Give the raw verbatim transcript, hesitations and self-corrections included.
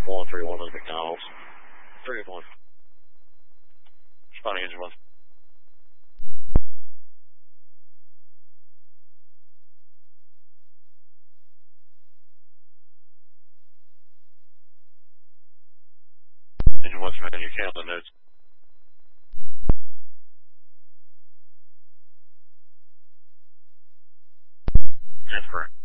one three one on McDonald's. three one. Responding engine one. Engine one, man, you count the notes. That's correct.